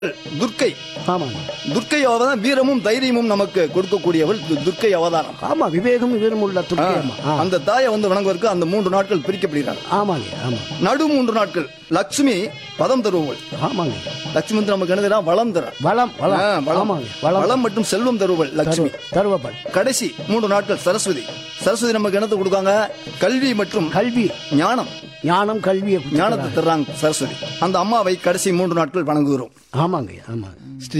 துர்க்கை. ஆமாங்க. துர்க்கை அவதாரம் வீரமும் தைரியமும் நமக்கு கொடுக்கக்கூடியவள் துர்க்கை அவதாரம். ஆமா, விவேகம் விவரம் உள்ள துர்க்கை அம்மா. அந்த தாயை வணங்குவதற்கு அந்த 3 நாட்கள் பிரிக்கப்படுகிறார். ஆமாங்க. ஆமா. நடு 3 நாட்கள் லட்சுமி பதம் தருவள். ஆமாங்க. லட்சுமி வந்து நமக்கு என்னதுனா வளம் தர வளம் ஆமாங்க. வளம் மற்றும் செல்வம் தருவள் லட்சுமி. தருவப்பள். கடைசி 3 நாட்கள் சரஸ்வதி. சரஸ்வதி நமக்கு என்னத்தை கொடுக்காங்க? கல்வி மற்றும் கல்வி, ஞானம். கல்வியை ஞானத்தை தர்றாங்க சரஸ்வதி. அந்த அம்மாவை கடைசி 3 நாட்கள் வணங்குகிறோம். ஆமாங்க. ஆமாங்க.